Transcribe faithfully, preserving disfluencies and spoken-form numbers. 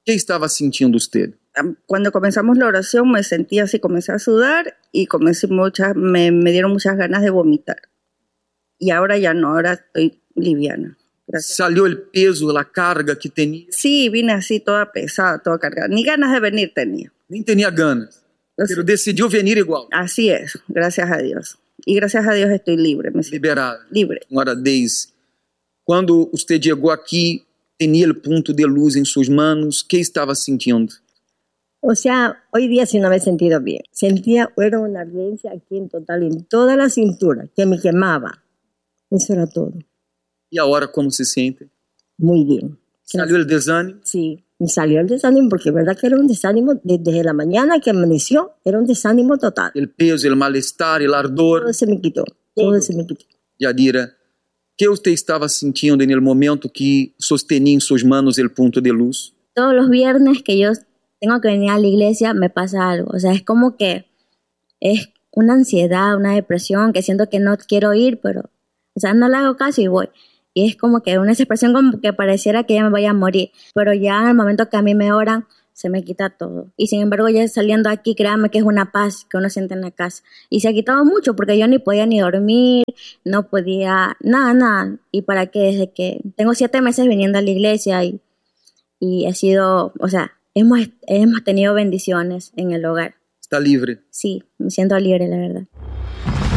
¿Qué estaba sintiendo usted? Cuando comenzamos la oración me sentí así, comencé a sudar y comencé muchas, me, me dieron muchas ganas de vomitar. Y ahora ya no, ahora estoy liviana. Gracias. ¿Salió el peso, la carga que tenía? Sí, vine así toda pesada, toda cargada. Ni ganas de venir tenía. Nem tenía ganas, pero decidió venir igual. Así es, gracias a Dios. Y gracias a Dios estoy libre. Me siento Liberada. libre. Senhora Deise, quando usted llegó aquí, tenía el punto de luz en sus manos, ¿qué estaba sintiendo? O sea, hoy día sí no me he sentido bien. Sentía, era una ardencia aquí en total, en toda la cintura, que me quemaba. Eso era todo. ¿Y ahora cómo se siente? Muy bien. ¿Salió el desánimo? Sí, me salió el desánimo porque verdad que era un desánimo desde la mañana que amaneció, era un desánimo total. El peso, el malestar, el ardor. Todo se me quitó, todo, todo se me quitó. Yadira, ¿qué usted estaba sintiendo en el momento que sostenía en sus manos el punto de luz? Todos los viernes que yo tengo que venir a la iglesia me pasa algo, o sea, es como que es una ansiedad, una depresión, que siento que no quiero ir, pero, o sea, no le hago caso y voy. Y es como que una expresión como que pareciera que ya me vaya a morir, pero ya en el momento que a mí me oran, se me quita todo. Y sin embargo, ya saliendo aquí, créanme que es una paz que uno siente en la casa. Y se ha quitado mucho porque yo ni podía ni dormir, no podía, nada, nada. Y para qué, desde que tengo siete meses viniendo a la iglesia y, y ha sido, o sea, hemos, hemos tenido bendiciones en el hogar. ¿Está libre? Sí, me siento libre, la verdad.